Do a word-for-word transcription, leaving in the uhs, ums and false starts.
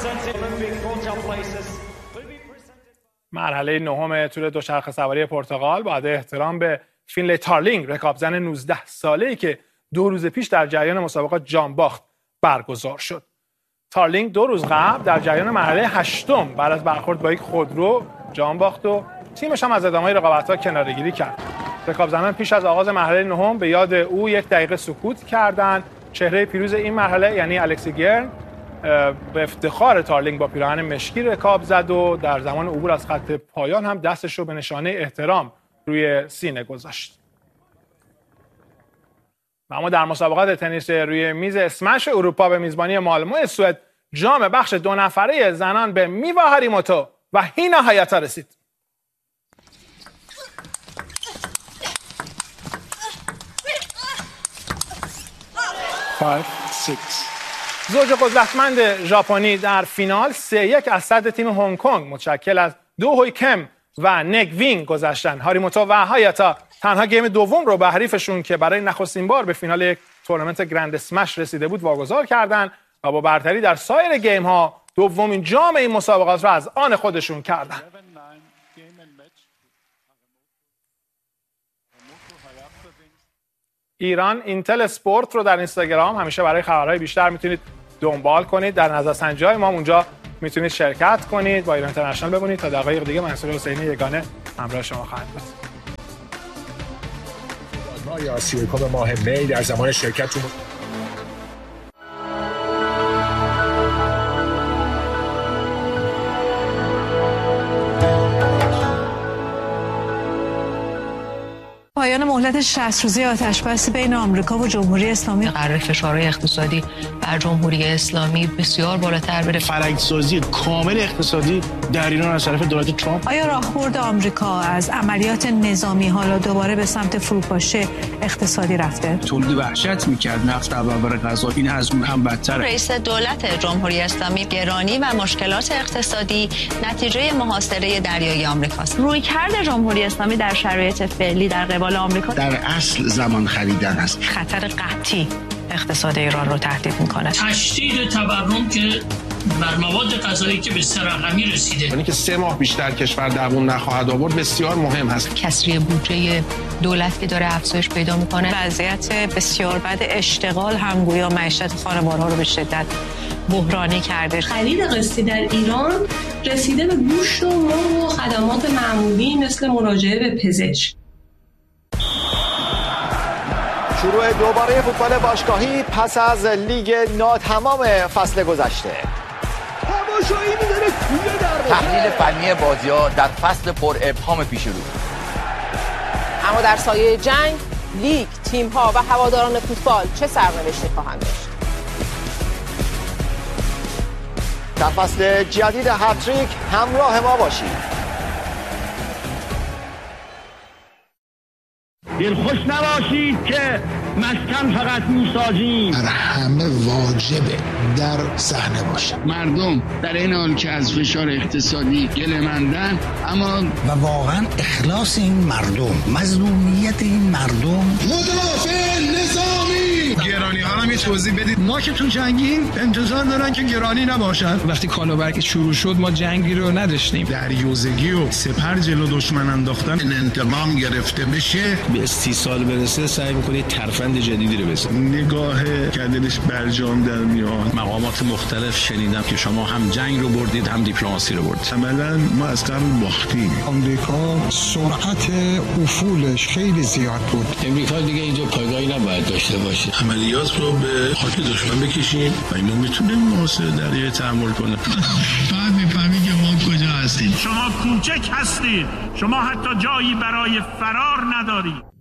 مرحله نهم تور دوچرخه سواری پرتغال بعد احترام به فینلی تارلینگ، رکابزن نوزده ساله‌ای که دو روز پیش در جریان مسابقات جان باخت برگزار شد. تارلینگ دو روز قبل در جریان مرحله هشتم بعد از برخورد با یک خودرو جان باخت و تیمش هم از ادامه رقابت‌ها کناره‌گیری کرد. رکابزنان پیش از آغاز مرحله نهم به یاد او یک دقیقه سکوت کردند. چهره پیروز این مرحله یعنی الکسی گرن به افتخار تارلینگ با پیراهن مشکی رکاب زد و در زمان عبور از خط پایان هم دستش رو به نشانه احترام روی سینه گذاشت. و اما در مسابقات تنیس روی میز اسمش اروپا به میزبانی مالمو سوئد جام بخش دو نفره زنان به میوا هاریموتو و هینا هایاتا رسید. زوج قدرتمند ژاپنی در فینال سه یک از صدر تیم هنگ کنگ متشکل از دو هوی کم و نگ وینگ گذشتن. هاریموتو و هایاتا تنها گیم دوم رو به حریفشون که برای نخستین بار به فینال یک تورنمنت گرند اسمش رسیده بود واگذار کردند و با برتری در سایر گیم ها دومین جام این مسابقات را از آن خودشون کردند. ایران اینتل اسپورت رو در اینستاگرام همیشه برای خبرهای بیشتر میتونید دنبال کنید. در نظرسنجی‌های ما اونجا میتونید شرکت کنید، با ایران اینترنشنال ببینید. تا دقایق دیگه منصور حسینی یگانه همراه شما خواهد بود. ماه آسیایی کاپ ماه می در زمان شرکت تو پایان مهلت شصت روزه آتش‌بس بین آمریکا و جمهوری اسلامی قرار فشارهای اقتصادی بر جمهوری اسلامی بسیار بالاتر بره. فرنگسازی کامل اقتصادی در ایران از طرف دولت ترامپ. آیا راهبرد آمریکا از عملیات نظامی حالا دوباره به سمت فروپاشی اقتصادی رفته؟ تولید وحشت می‌کرد، نفت در برابر غذا، این از اون هم بدتر. رئیس دولت جمهوری اسلامی گرانی و مشکلات اقتصادی نتیجه محاصره دریایی آمریکاست. رویکرد جمهوری اسلامی در شرایط فعلی در قبال آمریکا در اصل زمان خریدن است. خطر قطعی اقتصاد ایران رو تهدید میکنه. تشدید تورم که بر مواد غذایی که به سه رقمی رسیده، یعنی که سه ماه بیشتر کشور دووم نخواهد آورد بسیار مهم هست. کسری بودجه دولت که داره افزایش پیدا میکنه، وضعیت بسیار بد اشتغال هم گویا معیشت خانوارها رو به شدت بحرانی کرده. خرید قسطی در ایران رسیده به گوشت و مرغ و خدمات معمولی مثل مراجعه به پزشک. شروع دوباره فوتبال باشگاهی پس از لیگ ناتمام فصل گذشته. تماشایی می‌داره توی دروازه. تحلیل فنی بازی‌ها در فصل پر ابهام پیش رو. اما در سایه جنگ، لیگ، تیم‌ها و هواداران فوتبال چه سرنوشتی خواهند داشت؟ در فصل جدید هتریک همراه ما باشید. دلخوش نباشید که مسکن فقط میسازیم. در همه واجبه در صحنه باشه. مردم در این حال که از فشار اقتصادی گله‌مندن، اما و واقعا اخلاص این مردم، مظلومیت این مردم. مدافع نظامی. گرانی ها رو می توضیح بدید. ما که تو جنگیم انتظار دارن که گرانی نباشن. وقتی کالابرگ شروع شد ما جنگی رو نداشتیم. دریوزگی و سپر جلو دشمن انداختن، انتقام گرفته بشه، به سی سال برسه سعی میکنه ترفند جدیدی رو بزنه. نگاه کردنش برجام در میاد. مقامات مختلف شنیدم که شما هم جنگ رو بردید هم دیپلماسی رو بردید. عملاً ما از قبل باختیم. آمریکا سرعت افولش خیلی زیاد بود. امریکا دیگه اینجا پایگاهی نباید داشته باشه. عملیات رو به خاک دشمن بکشیم و اینو میتونه محاصره دریایی تحمل کنه. بعد میفهمی که ما کجا هستیم. شما کوچک هستید. شما حتی جایی برای فرار ندارید.